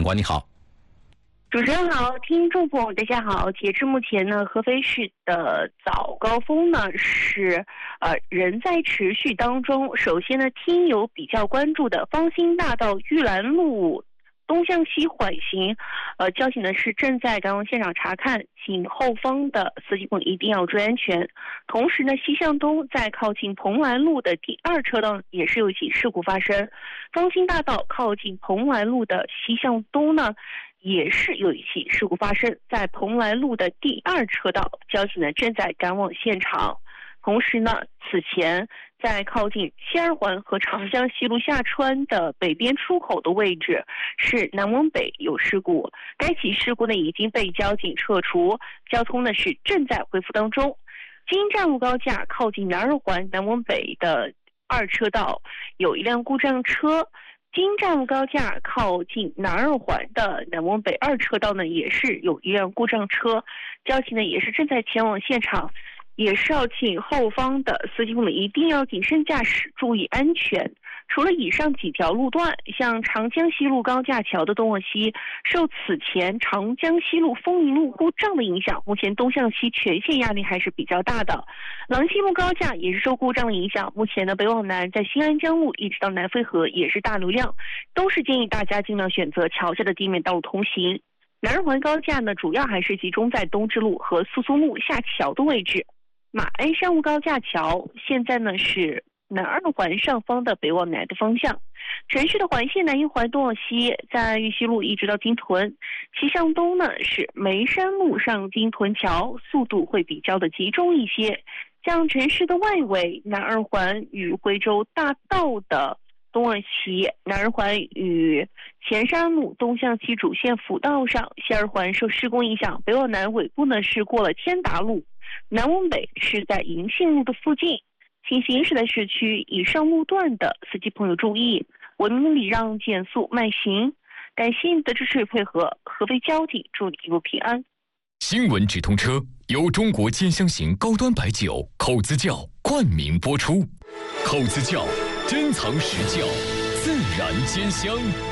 官，你好。 主持人好，听众朋友大家好。截至目前呢，合肥市的早高峰呢是仍在持续当中。首先呢，听友比较关注的方兴大道玉兰路东向西缓行，交警呢是正在赶往现场查看，请后方的司机朋友一定要注意安全。同时呢，西向东在靠近蓬莱路的第2车道也是有一起事故发生。方兴大道靠近蓬莱路的西向东呢，也是有一起事故发生，在蓬莱路的第2车道，交警呢正在赶往现场。同时呢，此前在靠近西二环和长江西路下穿的北边出口的位置是南往北有事故，该起事故呢已经被交警撤除，交通呢是正在恢复当中。京站路高架靠近南二环南往北的2车道有一辆故障车。京站路高架靠近南二环的南往北2车道呢，也是有一辆故障车，交警呢也是正在前往现场，也是要请后方的司机们一定要谨慎驾驶，注意安全。除了以上几条路段，像长江西路高架桥的东往西，受此前长江西路丰宁路故障的影响，目前东向西全线压力还是比较大的。廊西路高架也是受故障的影响，目前的北往南在新安江路一直到南洱河也是大流量，都是建议大家尽量选择桥下的地面道路通行。南二环高架呢，主要还是集中在东直路和苏苏路下桥的位置。马鞍山路高架桥现在呢是南二环上方的北往南的方向，城市的环线南一环东往西，在玉溪路一直到金屯，西向东呢是眉山路上金屯桥，速度会比较的集中一些。像城市的外围，南二环与惠州大道的东往西，南二环与前山路东向西主线辅道上，西二环受施工影响，北往南尾部呢是过了天达路，南往北是在银杏路的附近。请行驶在市区以上路段的司机朋友注意，文明礼让，减速慢行。感谢你的支持与配合，合肥交警祝你一路平安。 新闻直通车由中国尖香型高端白酒口子窖冠名播出，口子窖珍藏实窖，自然兼香。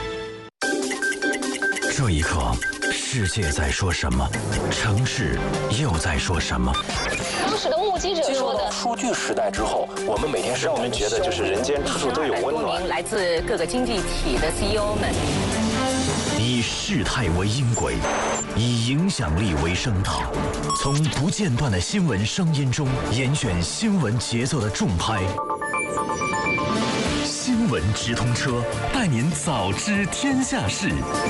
这一刻，世界在说什么？城市又在说什么？ 当时的目击者说的， 数据时代之后，我们每天让我们觉得就是人间处处都有温暖。 来自各个经济体的 CEO 们， 以事态为音轨，以影响力为声道，从不间断的新闻声音中严选新闻节奏的重拍。新闻直通车，带您早知天下事。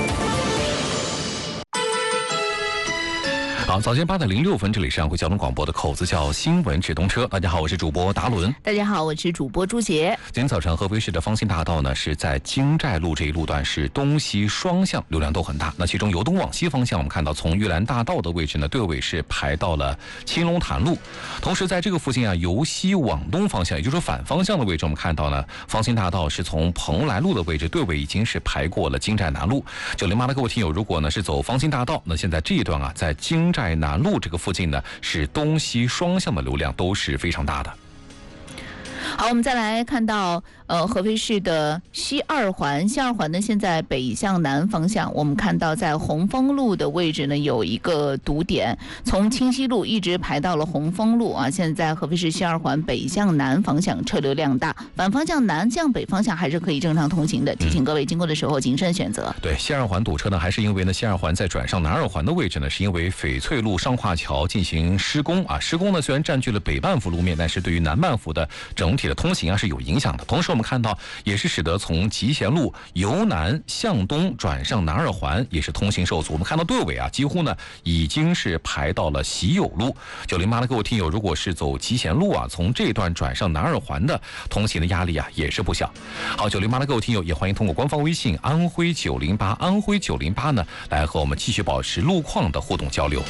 好，早间8:06，这里是安徽交通广播的口子窖新闻直通车。大家好，我是主播达伦。 大家好，我是主播朱杰。 今天早晨，合肥市的方兴大道呢是在京寨路这一路段是东西双向流量都很大。那其中由东往西方向，我们看到从玉兰大道的位置呢，队尾是排到了青龙潭路。同时在这个附近啊，由西往东方向，也就是说反方向的位置，我们看到呢，方兴大道是从蓬莱路的位置，队尾已经是排过了京寨南路。908的各位听友，如果呢是走方兴大道，那现在这一段啊，在京寨南路这个附近呢，是东西双向的流量都是非常大的。 好，我们再来看到合肥市的西二环呢，现在北向南方向，我们看到在红枫路的位置呢有一个堵点，从清溪路一直排到了红枫路啊。现在合肥市西二环北向南方向车流量大，反方向南向北方向还是可以正常通行的，提醒各位经过的时候谨慎选择。 对，西二环堵车呢，还是因为呢西二环在转上南二环的位置呢，是因为翡翠路上跨桥进行施工啊。施工呢虽然占据了北半幅路面，但是对于南半幅的整体的通行啊是有影响的。同时我们看到也是使得从集贤路由南向东转上南二环也是通行受阻。我们看到队尾啊几乎呢已经是排到了喜友路。908的各位听友，如果是走集贤路啊，从这段转上南二环的通行的压力啊也是不小。好，908的各位听友也欢迎通过官方微信安徽908安徽908呢来和我们继续保持路况的互动交流。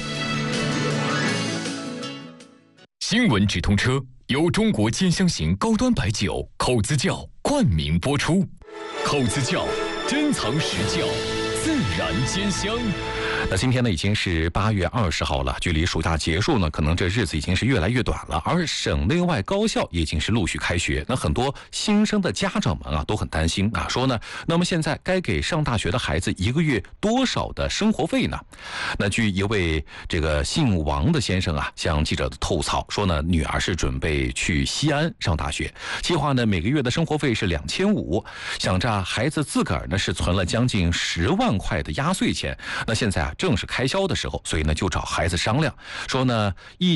新闻直通车由中国尖香型高端白酒口子窖冠名播出，口子窖珍藏实窖，自然兼香。 那今天呢已经是8月20号了，距离暑假结束呢，可能这日子已经是越来越短了。而省内外高校也已经是陆续开学，那很多新生的家长们啊都很担心啊，说呢，那么现在该给上大学的孩子1个月多少的生活费呢？那据一位这个姓王的先生啊向记者透槽说呢，女儿是准备去西安上大学，计划呢每个月的生活费是2500，想着孩子自个儿呢是存了将近10万块的压岁钱，那现在啊正是开销的时候，所以呢就找孩子商量，说呢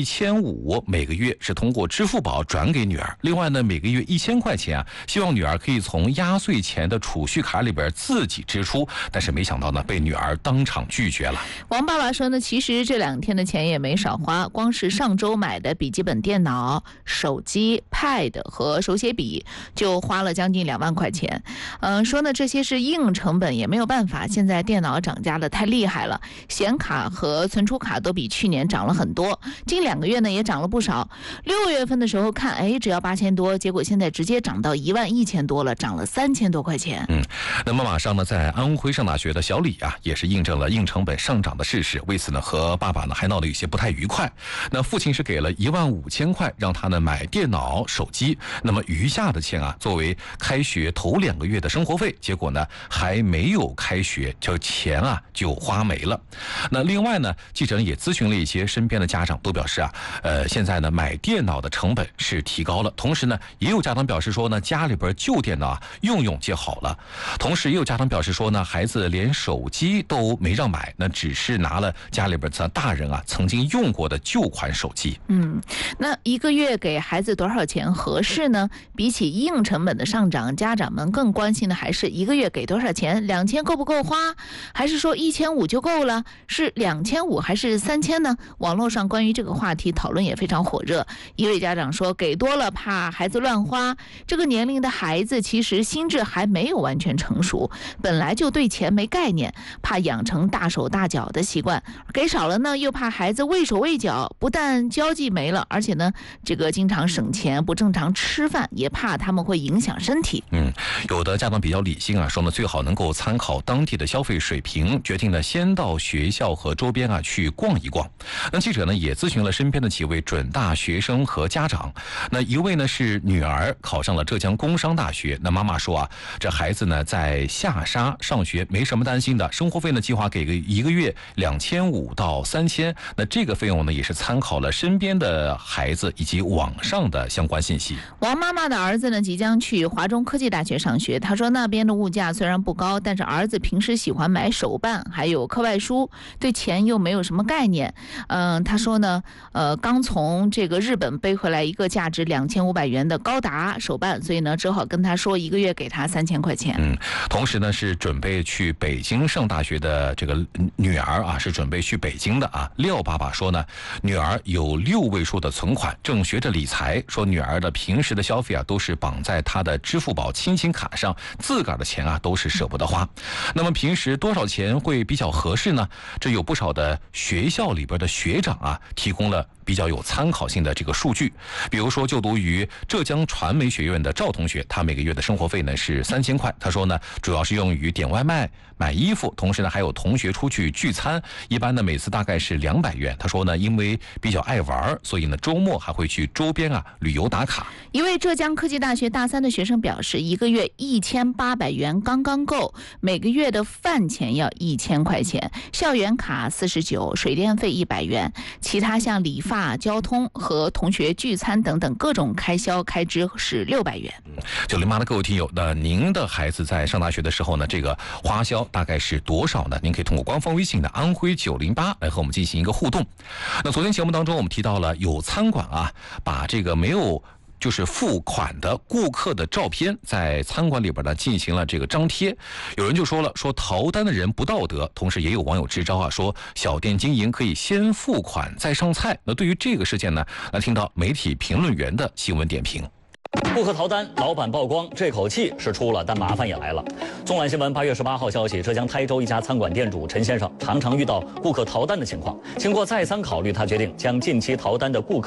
1500每个月是通过支付宝转给女儿，另外呢每个月1000块钱啊，希望女儿可以从压岁钱的储蓄卡里边自己支出，但是没想到呢被女儿当场拒绝了。 王爸爸说呢，其实这2天的钱也没少花，光是上周买的笔记本电脑、手机、Pad 和手写笔就花了将近2万块钱。说呢这些是硬成本，也没有办法，现在电脑涨价的太厉害了，显卡和存储卡都比去年涨了很多，近2个月呢也涨了不少。6月份的时候看，只要8000多，结果现在直接涨到11000多了，涨了3000多块钱。 那么马上呢，在安徽上大学的小李啊，也是印证了硬成本上涨的事实，为此呢和爸爸呢还闹得有些不太愉快。那父亲是给了15000块让他呢买电脑、手机，那么余下的钱啊作为开学头2个月的生活费，结果呢还没有开学，这钱啊就花没了。那另外呢，记者也咨询了一些身边的家长，都表示啊，现在呢买电脑的成本是提高了，同时呢也有家长表示说呢，家里边旧电脑啊用用就好了。同时也有家长表示说呢，孩子连手机都没让买，那只是拿了家里边大人啊曾经用过的旧款手机。 那1个月给孩子多少钱合适呢？比起硬成本的上涨，家长们更关心的还是1个月给多少钱，2000够不够花，还是说1500就够了，是2500还是3000呢？网络上关于这个话题讨论也非常火热。一位家长说，给多了怕孩子乱花，这个年龄的孩子其实心智还没有完全成熟，本来就对钱没概念，怕养成大手大脚的习惯，给少了呢又怕孩子畏手畏脚，不但交际没了，而且呢这个经常省钱，不正常吃饭，也怕他们会影响身体。 有的家长比较理性啊，说呢最好能够参考当地的消费水平，决定呢先到学校和周边啊去逛一逛。那记者呢也咨询了身边的几位准大学生和家长，那一位呢是女儿考上了浙江工商大学，那妈妈说啊，这孩子呢在下沙上学没什么担心的，生活费呢计划给1个月2500到3000，那这个费用呢也是参考了身边的孩子以及网上的相关信息。 王妈妈的儿子呢即将去华中科技大学上学，他说那边的物价虽然不高，但是儿子平时喜欢买手办还有课外书，对钱又没有什么概念。他说呢刚从这个日本背回来一个价值2500元的高达手办，所以呢只好跟他说1个月给他3000块钱。 同时呢是准备去北京上大学的这个女儿啊，是准备去北京的啊。廖爸爸说呢，女儿有6位数的存款，正学着理财，说女儿的平时的消费啊都是绑在她的支付宝亲情卡上，自个儿的钱啊都是舍不得花。那么平时多少钱会比较合适呢？这有不少的学校里边的学长啊提供了比较有参考性的这个数据。比如说就读于浙江传媒学院的赵同学，他每个月的生活费呢是3000块，他说呢主要是用于点外卖、买衣服，同时呢还有同学出去聚餐，一般呢每次大概是200元。他说呢因为比较爱玩，所以呢周末还会去周边啊旅游打卡。 一位浙江科技大学大3的学生表示，1个月1800元刚刚够，每个月的饭钱要1000块钱，校园卡49，水电费100元，其他像理发、交通和同学聚餐等等各种开销开支是600元。 908的各位听友，那您的孩子在上大学的时候呢，这个花销大概是多少呢？您可以通过官方微信的安徽908来和我们进行一个互动。那昨天节目当中我们提到了有餐馆啊，把这个没有就是付款的顾客的照片在餐馆里边呢进行了这个张贴，有人就说了，说逃单的人不道德，同时也有网友支招啊，说小店经营可以先付款再上菜。那对于这个事件呢，来听到媒体评论员的新闻点评。 顾客逃单，老板曝光，这口气是出了，但麻烦也来了。纵览新闻8月18号消息，浙江台州一家餐馆店主陈先生常常遇到顾客逃单的情况，经过再三考虑，他决定将近期逃单的顾客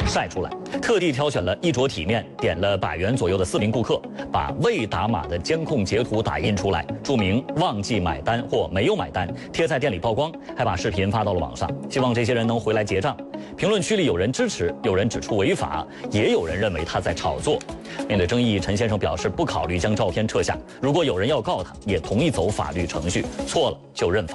晒出来，特地挑选了衣着体面、点了100元左右的4名顾客，把未打码的监控截图打印出来，注明忘记买单或没有买单，贴在店里曝光，还把视频发到了网上，希望这些人能回来结账。评论区里有人支持，有人指出违法，也有人认为他在炒作。面对争议，陈先生表示不考虑将照片撤下，如果有人要告他，也同意走法律程序，错了就认罚。